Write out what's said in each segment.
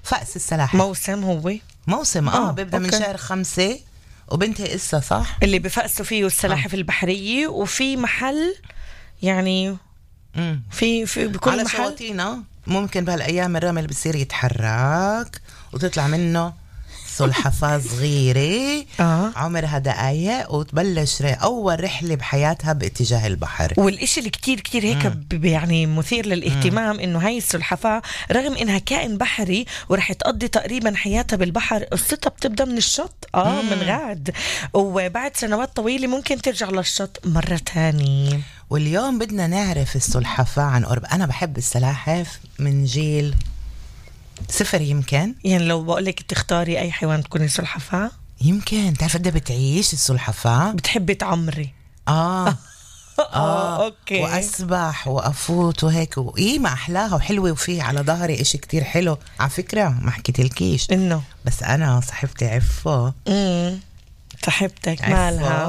فأس السلاحف موسم هو موسم بيبدأ من شهر 5 وبنتهي إسا صح اللي بفقسوا فيه السلاحف البحرية. وفي محل يعني في بكل على محل شواطينا ممكن بهالأيام الرمل بصير يتحرك وتطلع منه سلحفاة صغيرة عمرها دقايق وتبلش أول رحلة بحياتها باتجاه البحر. والإشي اللي كتير كتير هيك يعني مثير للاهتمام إنه هاي السلحفاة رغم إنها كائن بحري ورح تقضي تقريبا حياتها بالبحر، قصتها بتبدأ من الشط من غاد، وبعد سنوات طويلة ممكن ترجع للشط مرة تانية. واليوم بدنا نعرف السلحفاة عن قرب. أنا بحب السلاحف من جيل 0 يمكن. يعني لو بقولك تختاري أي حيوان تكوني سلحفاة يمكن تعرف قد بتعيش السلحفاة؟ بتحبي تعمري اوكي. واسبح وافوت وهيك ما احلاها وحلوه وفيه على ظهري اشي كتير حلو على فكره ما حكيتلكيش انه بس انا صاحبتي عفو. صاحبتك مالها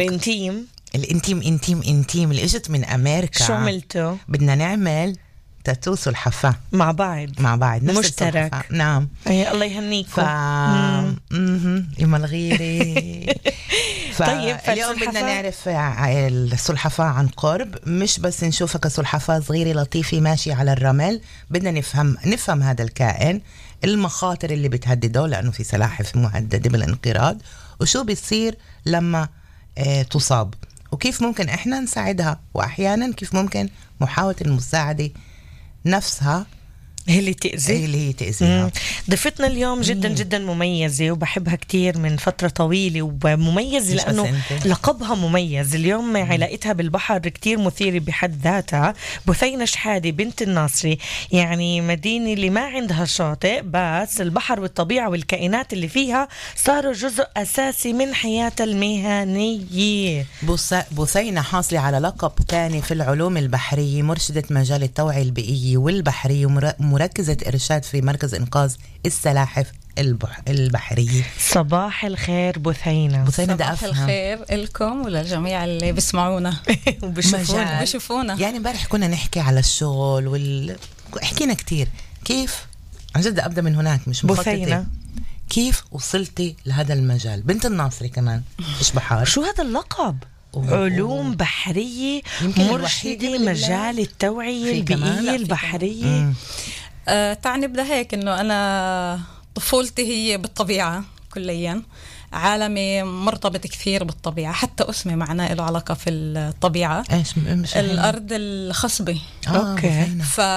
الانتيم اللي اجت من امريكا. شو عملتوا؟ بدنا نعمل تاتو سلحفاة مع بعض نفس مشترك. نعم الله يهنيكم. إما الغيري. طيب اليوم بدنا نعرف السلحفاة عن قرب، مش بس نشوفها كسلحفاة صغيرة لطيفة ماشية على الرمل. بدنا نفهم هذا الكائن، المخاطر اللي بتهدده لأنه في سلاحف مهددة بالانقراض، وشو بيصير لما تصاب، وكيف ممكن إحنا نساعدها، وأحيانا كيف ممكن محاولة المساعدة نفسها هي اللي تأذيها. ضيفتنا اليوم جدا جدا مميزة وبحبها كتير من فترة طويلة، ومميزة لأنه لقبها مميز. اليوم علاقتها بالبحر كتير مثيرة بحد ذاتها. بثينة شحادة بنت الناصري، يعني مدينة اللي ما عندها شاطئ، بس البحر والطبيعة والكائنات اللي فيها صاروا جزء أساسي من حياتها المهنية. بثينة حاصلة على لقب تاني في العلوم البحرية، مرشدة مجال التوعية البيئية والبحرية، مركزة إرشاد في مركز إنقاذ السلاحف البحرية. صباح الخير بثينة. صباح الخير لكم وللجميع اللي بيسمعونا وبيشوفونا. يعني امبارح كنا نحكي على الشغل حكينا كتير. كيف عن جد أبدأ من هناك مش بثينة، كيف وصلتي لهذا المجال؟ بنت الناصري كمان إيش بحار. شو هذا اللقب؟ علوم بحرية، مرشدة مجال التوعية البيئية البحرية. تعني بدها هيك إنه أنا طفولتي هي بالطبيعة كليا، عالمي مرتبط كثير بالطبيعة، حتى اسمي معناه له علاقة في الطبيعة. إيش الأرض الخصبة. أوكي.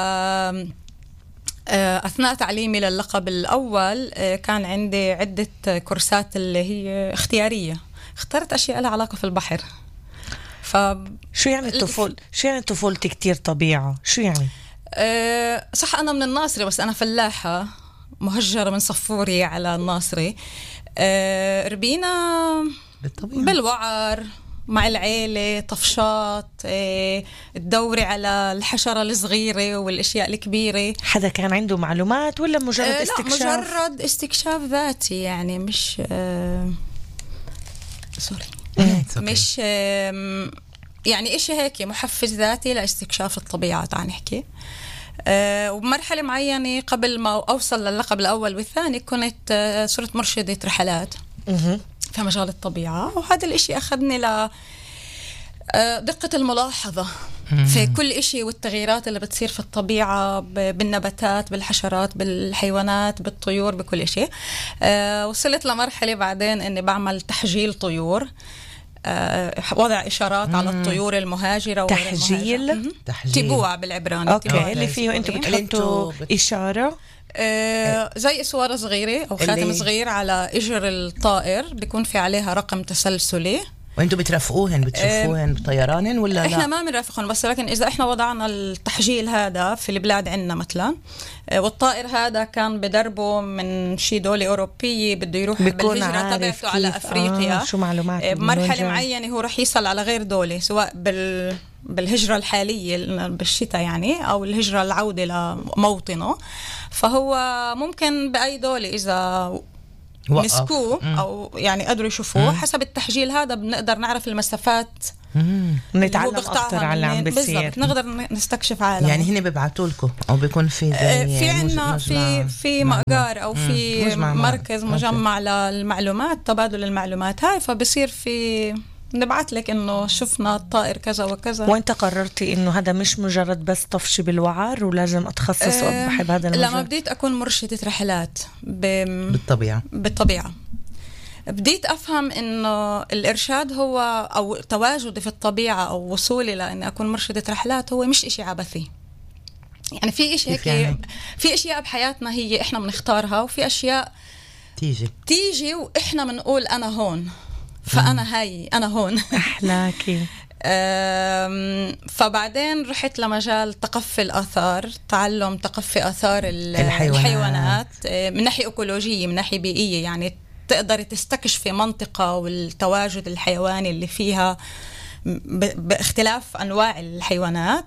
أثناء تعليمي للقب الأول كان عندي عدة كورسات اللي هي اختيارية، اخترت أشياء لها علاقة في البحر. شو يعني طفولتي كتير طبيعة؟ شو يعني؟ صح أنا من الناصري بس أنا فلاحة مهجرة من صفوري على الناصري. ربينا بالوعر مع العيلة، طفشات، الدوري على الحشرة الصغيرة والأشياء الكبيرة. حدا كان عنده معلومات ولا مجرد استكشاف؟ لا مجرد استكشاف ذاتي يعني، مش مش يعني إشي هيك محفز ذاتي لاستكشاف الطبيعة. تعال نحكي وبمرحلة معينة قبل ما أوصل للقب الأول والثاني كنت صرت مرشدة رحلات في مجال الطبيعة، وهذا الإشي أخذني لدقة الملاحظة في كل إشي والتغييرات اللي بتصير في الطبيعة، بالنباتات، بالحشرات، بالحيوانات، بالطيور، بكل إشي. وصلت لمرحلة بعدين أني بعمل تحجيل طيور، وضع إشارات على الطيور المهاجرة. تحجيل تبوع بالعبراني. أوكي. اللي فيه أنتوا بتحطوا إشارة زي إسوارة صغيرة أو خاتم صغير على إجر الطائر، بيكون في عليها رقم تسلسلي، وانتوا بترافقوهن بتشوفوهن بطيران ولا لا؟ احنا ما بنرافقهم، بس لكن اذا احنا وضعنا التحجيل هذا في البلاد عندنا مثلا، والطائر هذا كان بدربه من شي دولة أوروبية بده يروح بالهجرة تبعته على أفريقيا، شو معلومات بمرحلة معينة هو رح يصل على غير دولة، سواء بالهجرة الحالية بالشتاء يعني، أو الهجرة العودة لموطنه. فهو ممكن بأي دولة إذا مسكوه أو يعني قدروا يشوفوه حسب التحجيل هذا بنقدر نعرف المسافات نتعلم اكثر على اللي عم بيصير، نقدر نستكشف عالم. يعني هن بيبعتوا لكم او بيكون في زي في عندنا في مقار او في مركز مجمع للمعلومات، تبادل المعلومات هاي، فبصير في نبعث لك انه شفنا الطائر كذا وكذا. وانت قررتي انه هذا مش مجرد بس طفش بالوعر ولازم اتخصص وبحب هذا المجال؟ لما بديت اكون مرشدة رحلات بالطبيعة بديت افهم انه الارشاد هو او تواجدي في الطبيعة او وصولي لاني اكون مرشدة رحلات هو مش اشي عبثي. يعني في اشي هيك يعني؟ في اشياء بحياتنا هي احنا بنختارها، وفي اشياء تيجي واحنا بنقول انا هون، فأنا هاي أنا هون. أحلاكي. فبعدين رحت لمجال تقفي الآثار، تعلم تقفي آثار الحيوانات من ناحية أيكولوجية، من ناحية بيئية، يعني تقدري تستكشفي منطقة والتواجد الحيواني اللي فيها باختلاف أنواع الحيوانات.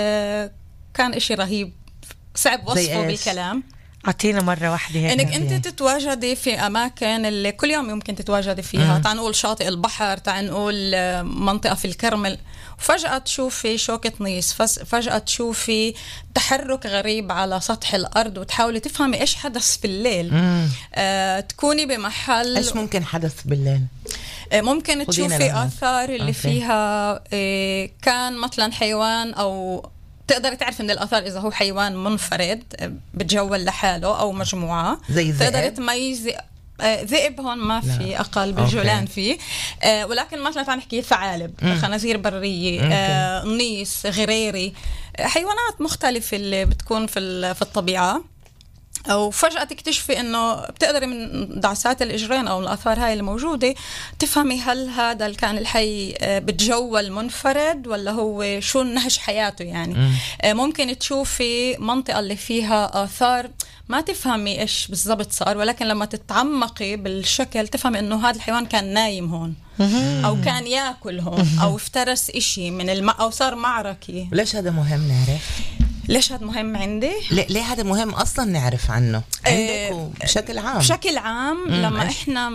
كان إشي رهيب، صعب وصفه بالكلام. أعطينا مرة واحدة هيك. إنك أنت تتواجدي في أماكن اللي كل يوم يمكن تتواجدي فيها. تعال نقول شاطئ البحر، تعال نقول منطقة في الكرمل، وفجأة تشوفي شوكة نيس، فجأة تشوفي تحرك غريب على سطح الأرض، وتحاولي تفهمي إيش حدث في الليل. تكوني بمحل إيش ممكن حدث بالليل؟ ممكن تشوفي آثار اللي فيها كان مثلا حيوان، أو تقدر تعرف من الآثار إذا هو حيوان منفرد بتجول لحاله أو مجموعة. تقدر تميزي ذئب هون ما في، أقل بالجولان فيه، ولكن مثلا تعال نحكي ثعالب، خنازير برية، نيس، غريري، حيوانات مختلفة اللي بتكون في الطبيعة. أو فجأة تكتشفي إنه بتقدري من دعسات الإجرين أو الآثار هاي الموجودة تفهمي هل هذا الكائن الحي بتجول منفرد ولا هو شو نهج حياته يعني. ممكن تشوفي منطقة اللي فيها آثار ما تفهمي إيش بالضبط صار، ولكن لما تتعمقي بالشكل تفهمي إنه هذا الحيوان كان نايم هون، أو كان يأكل هون، أو افترس إشي من الماء، أو صار معركة. ليش هذا مهم نعرف؟ ليش هذا مهم عندي؟ ليه هذا مهم أصلا نعرف عنه عندك بشكل عام؟ بشكل عام لما إحنا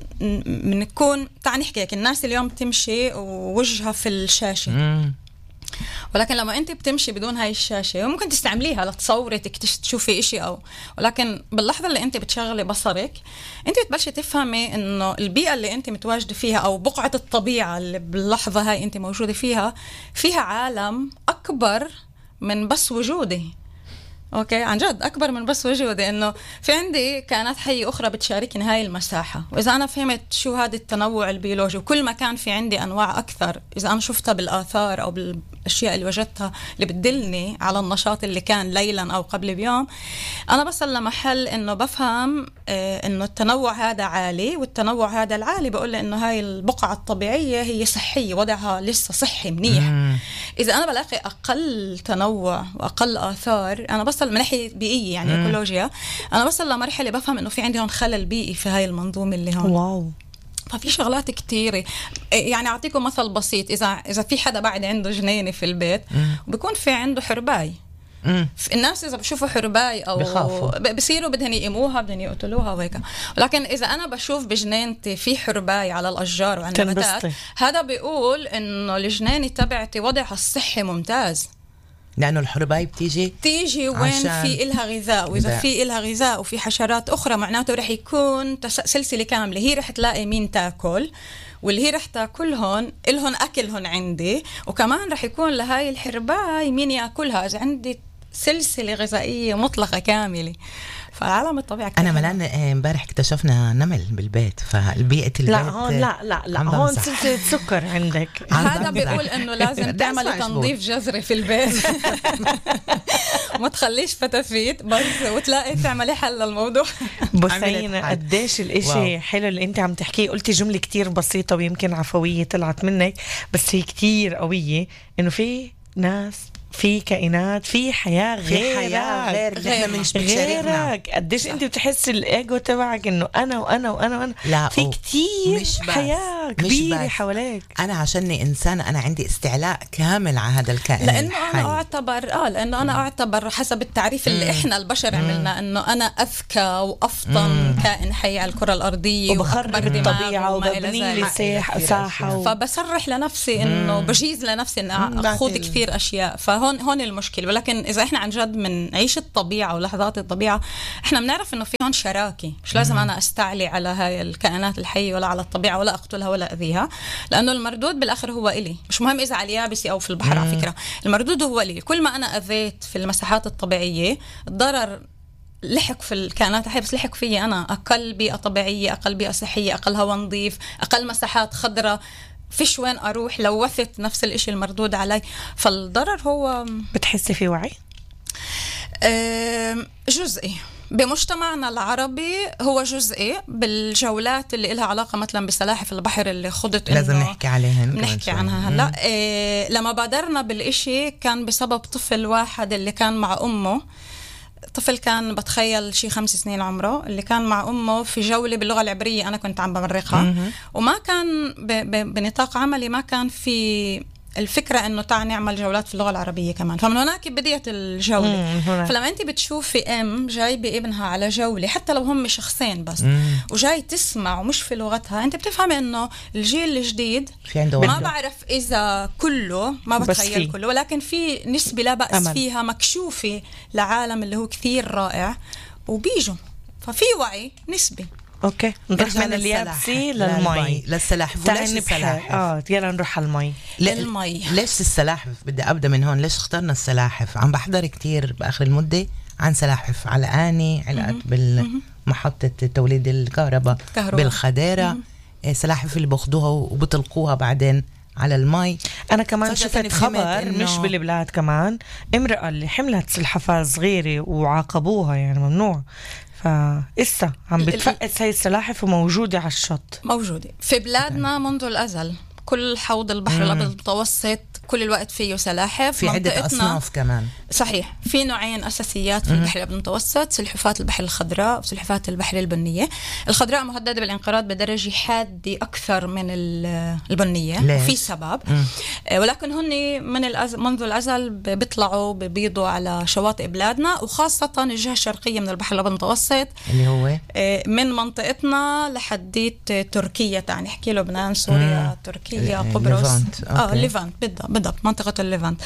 بنكون تعال نحكي لك، الناس اليوم تمشي ووجهها في الشاشة، ولكن لما أنت بتمشي بدون هاي الشاشة ممكن تستعمليها لتصوري تشوفي إشي، ولكن باللحظة اللي أنت بتشغلي بصرك أنت بتبلشي تفهمي إنه البيئة اللي أنت متواجدة فيها أو بقعة الطبيعة اللي باللحظة هاي أنت موجودة فيها عالم أكبر من بس وجودي. اوكي، عن جد اكبر من بس وجودي، انه في عندي كائنات حيه اخرى بتشاركني هاي المساحه. واذا انا فهمت شو هذا التنوع البيولوجي، وكل ما كان في عندي انواع اكثر، اذا انا شفتها بالاثار او بالاشياء اللي وجدتها اللي بتدلني على النشاط اللي كان ليلا او قبل بيوم، انا بصل لمحل انه بفهم انه التنوع هذا عالي، والتنوع هذا العالي بقول لي انه هاي البقعه الطبيعيه هي صحيه، وضعها لسه صحي منيح. اذا انا بلاقي اقل تنوع واقل اثار، انا بصل من ناحيه بيئيه يعني ايكولوجيا، انا بصل لمرحله بفهم انه في عندي هون خلل بيئي في هاي المنظومه اللي هون. واو. ففي شغلات كتيرة. يعني أعطيكم مثل بسيط، إذا في حدا بعد عنده جنينة في البيت وبيكون في عنده حرباي، الناس إذا بشوفوا حرباي أو بصيروا بدهن يقيموها، بدهن يقتلوها وهيك. ولكن إذا أنا بشوف بجنينتي في حرباي على الأشجار وعلى النباتات، هذا بيقول إنه الجنينة تبعتي وضعها الصحي ممتاز، لأنه الحرباي بتيجي وين في إلها غذاء، وإذا في إلها غذاء وفي حشرات أخرى معناته رح يكون سلسلة كاملة. هي رح تلاقي مين تاكل، واللي هي رح تاكلهن إلهن أكلهن عندي، وكمان رح يكون لهاي الحرباي مين ياكلها، إذا عندي سلسلة غذائية مطلقة كاملة. فالعالم الطبيعي أنا ملان امبارح اكتشفنا نمل بالبيت، فالبيئة البيت لا هون لا هون سلسلة سكر عندك. هذا بيقول إنه لازم تعملي تنظيف جذري في البيت ما تخليش فتافيت بس، وتلاقي تعملي حل للموضوع. بوسينا قديش الاشي حلو اللي انت عم تحكيه. قلتي جملة كتير بسيطة ويمكن عفوية طلعت منك، بس هي كتير قوية، إنه في ناس في كائنات، في حياة غير احنا مش بنشاركنا. قديش انت بتحس الايجو تبعك انه انا وانا وانا وانا لا، في كتير حياة كبيرة حواليك. انا عشاني انسان انا عندي استعلاء كامل على هذا الكائن لانه انا اعتبر حسب التعريف اللي احنا البشر عملنا انه انا اذكى وافضل كائن حي على الكرة الارضية، وبخرب الطبيعة وببني لي ساحة فبصرح لنفسي انه بجيز لنفسي ان اخوض كثير اشياء. فهون المشكله. ولكن اذا احنا عن جد بنعيش الطبيعه ولحظات الطبيعه، احنا بنعرف انه في هون شراكه، مش لازم انا استعلي على هاي الكائنات الحيه ولا على الطبيعه ولا اقتلها ولا اذيها، لانه المردود بالاخر هو إلي. مش مهم اذا على اليابسه او في البحر. على فكره المردود هو إلي. كل ما انا اذيت في المساحات الطبيعيه الضرر لحق في الكائنات الحية، بس لحق فيي أنا. أقل بيئة طبيعية، أقل بيئة صحية، أقل هواء نظيف، أقل مساحات خضراء، فيش وين أروح. لوثت نفس الإشي المردود علي. فالضرر هو بتحسي في وعي؟ جزئي بمجتمعنا العربي، هو جزئي بالجولات اللي إلها علاقة مثلا بسلاحف البحر اللي خضت لازم نحكي عليهن، نحكي عنها هلا. لما بادرنا بالإشي كان بسبب طفل واحد اللي كان مع أمه. طفل كان بتخيل شي 5 سنين عمره، اللي كان مع أمه في جولة باللغة العبرية أنا كنت عم بمرقها، وما كان بنطاق عملي ما كان في الفكرة إنه تعال نعمل جولات في اللغة العربية كمان. فمن هناك بديت الجولة. فلما أنت بتشوفي جايبة ابنها على جولة، حتى لو هم شخصين بس، وجاي تسمع ومش في لغتها، أنت بتفهمي إنه الجيل الجديد ما بعرف إذا كله، ما بتخيل كله، ولكن في نسبة لا بأس أمل فيها مكشوفة لعالم اللي هو كثير رائع، وبيجوا. ففي وعي نسبي. اوكي، نروح من اليابسي للمي للسلاحف. وليش السلاحف؟ يلا نروح على المي. ليش السلاحف؟ بدي ابدا من هون. ليش اخترنا السلاحف؟ عم بحضر كتير باخر المده عن سلاحف علقاني، علقت بالمحطه توليد الكهرباء بالخديره، سلاحف اللي باخدوها وبطلقوها بعدين على المي. أنا كمان شفت خبر مش بالبلاد، كمان امرأة اللي حملت سلحفاة صغيرة وعاقبوها، يعني ممنوع. فإسا عم بتفقس هاي السلاحف وموجودة على الشط، موجودة في بلادنا منذ الأزل. كل حوض البحر الأبيض المتوسط كل الوقت فيه سلاحف. في عدة أصناف كمان. صحيح، في نوعين أساسيات في البحر الأبيض المتوسط: سلحفات البحر الخضراء وسلحفات البحر البنية. الخضراء مهددة بالانقراض بدرجة حادة أكثر من البنية، وفي سبب. ولكن هن منذ الأزل بيطلعوا بيبيضوا على شواطئ بلادنا، وخاصة الجهة الشرقية من البحر الأبيض المتوسط، اللي هو من منطقتنا لحديت تركيا، تعني احكي لبنان، سوريا، تركيا، قبرص، ليفانت، بالضبط منطقة الليفانت.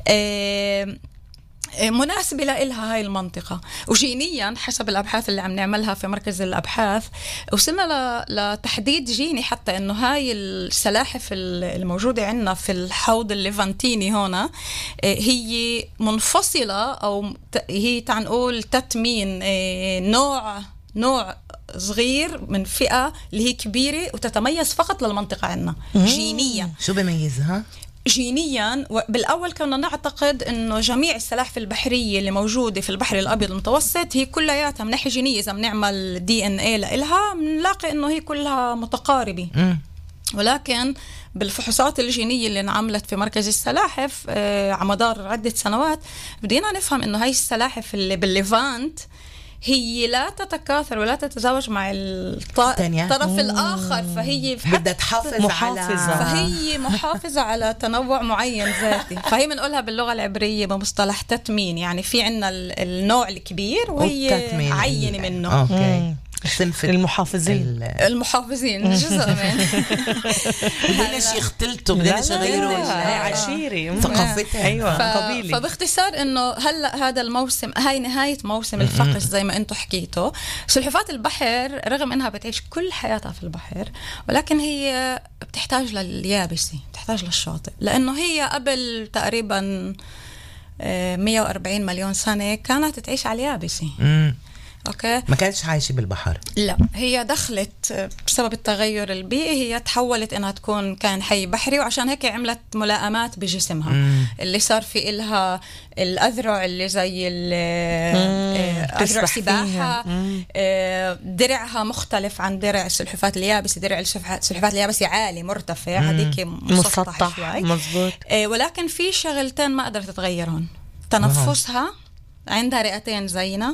مناسبة لها هاي المنطقة. وجينيا حسب الأبحاث اللي عم نعملها في مركز الأبحاث وصلنا لتحديد جيني حتى إنه هاي السلاحف الموجودة عندنا في الحوض الليفانتيني هنا هي منفصلة، أو هي تعنقول تتمين نوع صغير من فئة اللي هي كبيرة وتتميز فقط للمنطقة عندنا جينيا. شو بيميزها؟ جينيا بالأول كنا نعتقد إنه جميع السلاحف البحرية اللي موجودة في البحر الأبيض المتوسط هي كلياتها من ناحية جينية، إذا بنعمل DNA لإلها بنلاقي إنه هي كلها متقاربة. ولكن بالفحوصات الجينية اللي انعملت في مركز السلاحف على مدار عدة سنوات بدينا نفهم إنه هاي السلاحف اللي بالليفانت هي لا تتكاثر ولا تتزوج مع الطرف الآخر، فهي بدها تحافظ فهي محافظة على تنوع معين ذاتي. فهي بنقولها باللغة العبرية بمصطلح تتمين، يعني في عنا النوع الكبير وهي عينة منه. أوكي. صنف المحافظين جزء من بدناش يختلطوا، بدناش يغيروا عشيرة ثقافتها. أيوة قبيلي. فباختصار إنه هلأ هذا الموسم، هاي نهاية موسم الفقس زي ما أنتوا حكيتوا. سلحفات البحر رغم إنها بتعيش كل حياتها في البحر، ولكن هي بتحتاج لليابسة، بتحتاج للشاطئ، لأنه هي قبل تقريبا 140 مليون سنة كانت تعيش على اليابسة. اوكي ما كانتش عايشه بالبحر. لا هي دخلت بسبب التغير البيئي، هي تحولت انها تكون كان حي بحري، وعشان هيك عملت ملائمات بجسمها اللي صار في إلها الأذرع اللي زي أذرع سباحة، درعها مختلف عن درع السلحفاة اليابسة. درع السلحفاة اليابسة عالي مرتفع، هذيك مسطح شوي مزبوط. ولكن في شغلتين ما قدرت تتغيرهم: تنفسها، عندها رئتين زينا،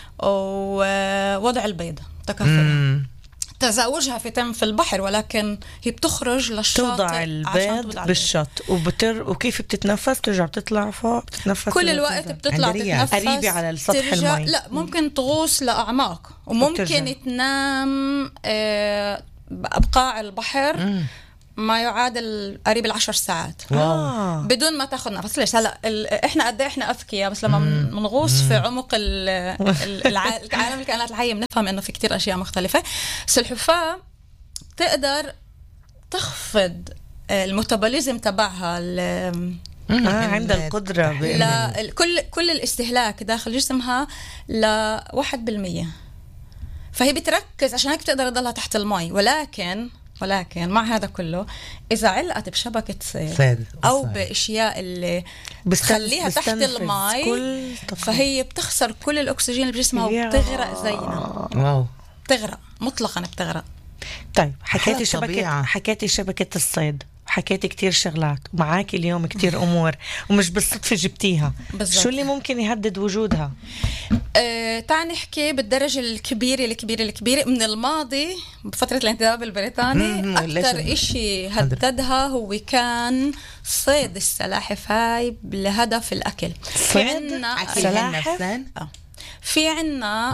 ووضع البيض تكاثرها. تزاوجها في البحر، ولكن هي بتخرج للشاطئ، توضع البيض بالشط وكيف بتتنفس؟ ترجع بتطلع فوق، بتتنفس كل الوقت، بتطلع تتنفس قريبة على السطح المي. لا ممكن تغوص لأعماق، وممكن تنام بقاع البحر ما يعادل قريب 10 ساعات بدون ما تاخذ نفس. ليش هلا احنا قد احنا اذكياء، بس لما بنغوص في عمق العالم الكائنات الحيه بنفهم انه في كتير اشياء مختلفه. السلحفاه تقدر تخفض الميتابوليزم تبعها، عندها القدره كل الاستهلاك داخل جسمها ل1%، فهي بتركز، عشان هيك بتقدر تضلها تحت المي. ولكن مع هذا كله إذا علقت بشبكة صيد أو بأشياء اللي بتخليها تحت الماء، فهي بتخسر كل الأكسجين اللي بجسمها وبتغرق زينا. بتغرق مطلقا، بتغرق. طيب حكيتي شبكة الصيد، حكيتي كتير شغلات، ومعاكي اليوم كتير أمور ومش بالصدفة جبتيها. شو اللي ممكن يهدد وجودها؟ تعال نحكي بالدرجة الكبيرة من الماضي. بفترة الانتداب البريطاني أكثر إشي هددها هو كان صيد السلاحف هاي لهدف الأكل. في عنا سلاحف، في عنا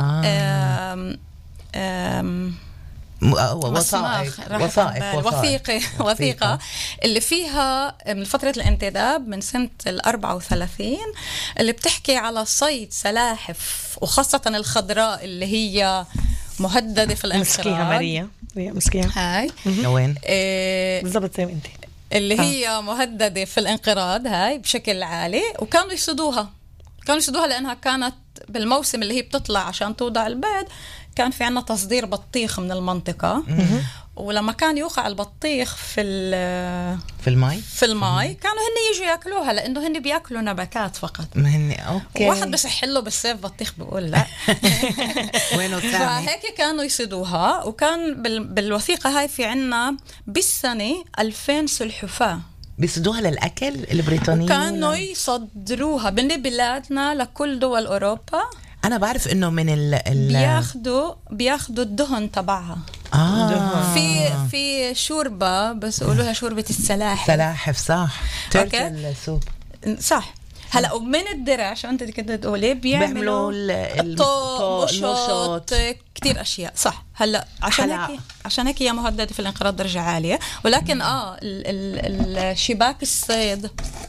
وثيقة اللي فيها من فترة الانتداب من سنة 34 اللي بتحكي على صيد سلاحف، وخاصة الخضراء اللي هي مهددة في الانقراض. مسكيها ماريا، مسكيها هاي وين بالضبط زي ما انت، اللي هي مهددة في الانقراض هاي بشكل عالي. وكانوا يصيدوها لأنها كانت بالموسم اللي هي بتطلع عشان توضع البيض. كان في عنا تصدير بطيخ من المنطقة، ولما كان يوقع البطيخ في الماء كانوا هن يجوا ياكلوها، لأنه هن بياكلوا نباتات فقط. ما هن أوكي. واحد بصح له بالصيف بطيخ بيقول لا. وينه ثاني؟ فهيك كانوا يصيدوها. وكان بالوثيقة هاي في عنا بالسنة 2000 سلحفاة بيصيدوها للأكل البريطانيين، وكانوا يصدروها من بلادنا لكل دول أوروبا. أنا بعرف إنه من بياخدوا الدهن تبعها. في شوربة بس يقولوها شوربة سلاحف صح. ترتل سوب صح. هلا ومن الدرع شو انت كنت تقولي بيعملوا النشط كتير اشياء صح. هلا عشان هيك هي مهدده في الانقراض درجه عاليه. ولكن الشباك الصيد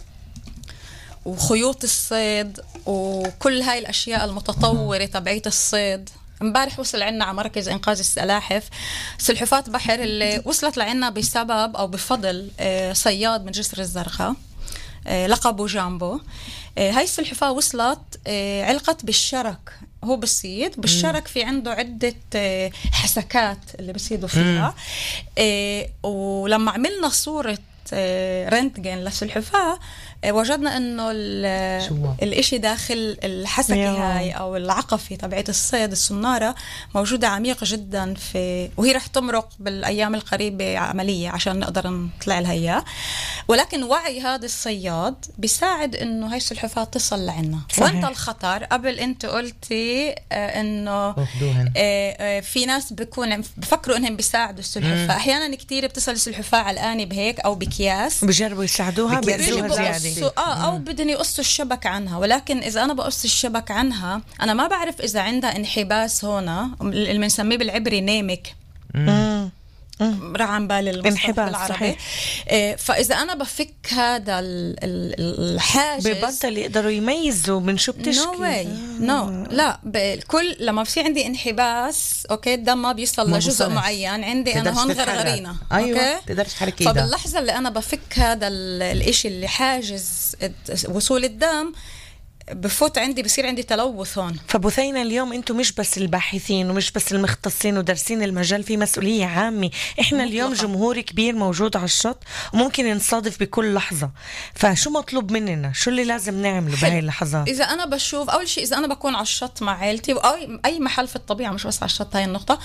وخيوط الصيد وكل هاي الاشياء المتطوره تبعية الصيد. امبارح وصل عنا على مركز انقاذ السلاحف سلحفاة بحر اللي وصلت لعنا بسبب او بفضل صياد من جسر الزرقاء لقبه جامبو. هاي السلحفاة وصلت علقت بالشرك. هو بصيد بالشرك في عنده عدة حسكات اللي بصيدوا فيها. ولما عملنا صورة رنتجن للسلحفاة وجدنا انه الاشي داخل الحسكة هاي او العقفة تبعت الصيد السنارة موجودة عميقة جدا وهي رح تمرق بالايام القريبة عملية عشان نقدر نطلع لها اياه. ولكن وعي هذا الصياد بيساعد انه هاي السلحفاة تصل لعنا. وانت الخطر قبل انت قلتي انه في ناس بفكروا انهم بيساعدوا السلحفاة. احيانا كتير بتصل السلحفاة علقانة بهيك او بكياس بجربوا يساعدوها زيادة او بدهم يقصوا الشبك عنها. ولكن اذا انا بقص الشبك عنها انا ما بعرف اذا عندها انحباس هنا اللي بنسميه بالعبري نيمك. راح عن بالي المصطلح بالعربي. فاذا انا بفك هذا الحاجز ببطل يقدروا يميزوا من شو بتشكي. لا كل لما بصير عندي انحباس اوكي الدم ما بيوصل لجزء معين عندي انا هون غرغرينه. ايوه تقدرش تحركي. فباللحظه اللي انا بفك هذا الاشي اللي حاجز وصول الدم بفوت عندي بصير عندي تلوث هون. فبثينة اليوم انتم مش بس الباحثين ومش بس المختصين ودارسين المجال، في مسؤولية عامة. احنا مطلقا. اليوم جمهور كبير موجود على الشط وممكن نصادف بكل لحظة، فشو مطلوب مننا؟ شو اللي لازم نعمله بهاي اللحظات؟ إذا أنا بشوف أول شيء، إذا أنا بكون على الشط مع عائلتي أو أي محل في الطبيعة مش بس على الشط، هاي النقطة،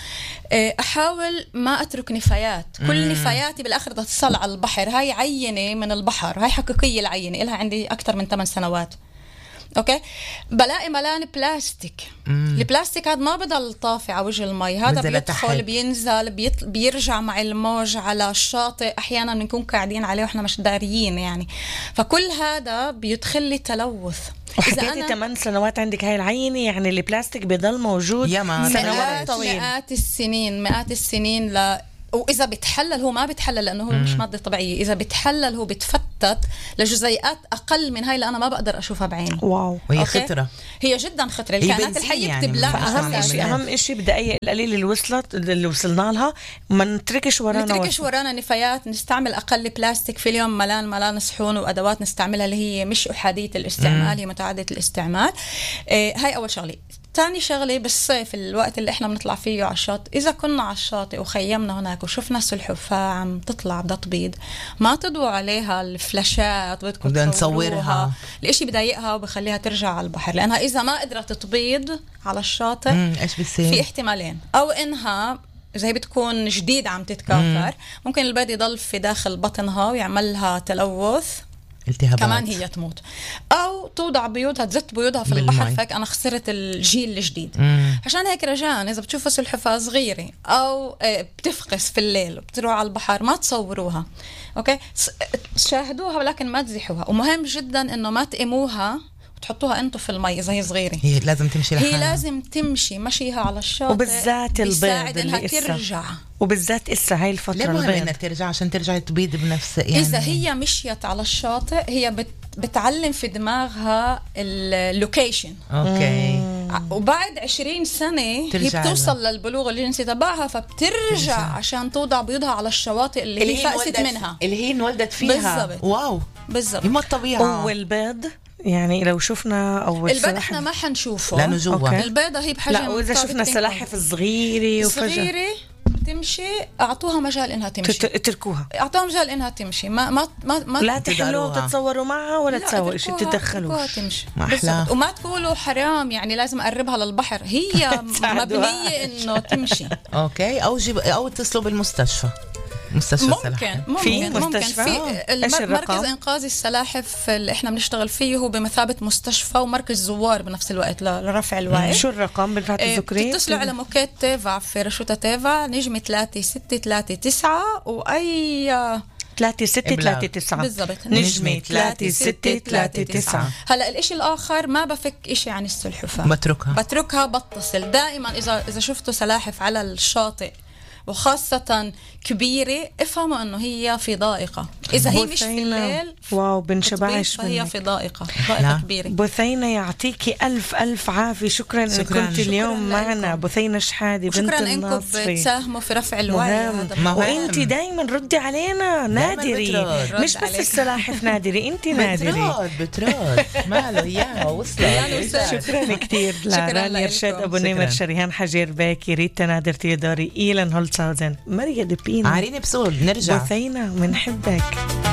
أحاول ما أترك نفايات. كل نفاياتي بالآخر تصل على البحر. هاي عينة من البحر، هاي حقيقية العينة، إلها عندي أكثر من 8 سنوات. اوكي، بلاقي ملان بلاستيك. البلاستيك هذا ما بضل طافي على وجه المي، هذا بيدخل بينزل بيرجع مع الموج على الشاطئ، احيانا بنكون قاعدين عليه واحنا مش داريين يعني. فكل هذا بيدخل لي تلوث. وحكيتي 8 سنوات عندك هاي العينة، يعني البلاستيك بيضل موجود سنوات طويلة، مئات السنين وإذا بتحلل هو ما بتحلل لأنه هو مش مادة طبيعية. إذا بتحلل هو بتفتت لجزيئات أقل من هاي اللي أنا ما بقدر أشوفها بعيني. واو، وهي خطرة، هي جدا خطرة. الكائنات الحية يعني بتبلع. أهم إشي بدقايق القليل اللي وصلنا لها ما نتركش ورانا نفايات. نستعمل أقل بلاستيك في اليوم. ملان صحون وأدوات نستعملها اللي هي مش أحادية الاستعمال، هي متعددة الاستعمال. هاي أول شغلة. تاني شغلة، بالصيف الوقت اللي احنا بنطلع فيه على الشاطئ، إذا كنا على الشاطئ وخيمنا هناك وشفنا سلحفاة عم تطلع بدها تبيض، ما تضووا عليها الفلاشات بدكم نصورها. الاشي بضايقها وبخليها ترجع على البحر، لأنها إذا ما قدرت تبيض على الشاطئ إيش بيصير؟ في احتمالين، أو إنها إذا هي بتكون جديد عم تتكاثر ممكن البيض يضل في داخل بطنها ويعملها تلوث التهابات، كمان هي تموت، أو توضع بيوضها تزت بيوضها في البحر، فك أنا خسرت الجيل الجديد. عشان هيك رجاء إذا بتشوفوا سلحفاة صغيرة أو بتفقس في الليل وبتروح على البحر ما تصوروها، أوكي؟ شاهدوها ولكن ما تزحوها. ومهم جدا إنه ما تقيموها وتحطوها انتوا في المي إذا هي صغيرة. هي لازم تمشي لحالها. هي لازم تمشي مشيها على الشاطئ، وبالذات البيض اللي ترجع، وبالذات هاي الفترة ليه مهم انها ترجع؟ عشان ترجع تبيض بنفس يعني. إذا هي مشيت على الشاطئ هي بتعلم في دماغها اللوكيشن. اوكي. وبعد 20 سنة هي بتوصل للبلوغ الجنسي تبعها، فبترجع عشان توضع بيضها على الشواطئ اللي هي فقست منها، اللي هي انولدت فيها. بالزبط. واو، بالضبط. ما الطبيعة. والبيض يعني لو شفنا أول البيض احنا ما حنشوفه لانه جوا. البيضة هي بحجم. لا، وإذا شفنا سلاحف صغيرة تمشي، أعطوها مجال إنها تمشي، اتركوها، أعطوها مجال إنها تمشي، ما لا تحلوا تتصوروا معها ولا تسووا شيء، تتدخلوا تمشي. وما تقولوا حرام يعني لازم أقربها للبحر، هي مبنية إنه تمشي. أوكي. أو اتصلوا بالمستشفى، مستشفى ممكن في مركز إنقاذ السلاحف اللي إحنا بنشتغل فيه هو بمثابة مستشفى ومركز زوار بنفس الوقت لرفع الوعي. شو الرقم بالفات الذكري؟ بتتصلوا على موكيت تيفا في رشوتة تيفا نجمة 3639 وأي 3639 بالضبط، نجمة 3639. هلا الاشي الاخر ما بفك اشي عن السلحفاة، بتركها بتصل دائما. اذا شفتوا سلاحف على الشاطئ وخاصة كبيرة، افهموا انه هي في ضائقة. اذا هي مش في الليل واو بنشبعش فهي في ضائقة كبيرة. بثينة يعطيكي ألف عافية. شكرا إن كنت اليوم معنا بثينة شحادي بنت الناصري. شكرا انكم بتساهموا في رفع الوعي. وانتي دايما ردي علينا نادري، مش بس السلاحف نادري، انتي نادري. بترد ماله اياها وصلت. شكرا كثير لرانيا رشاد أبو نمر، شريهان حجير باكي، ريتا نادر تيودوري، إيلان هولتساوزن، ماريا دبين، عارين بسول. نرجع بثينة منحبك.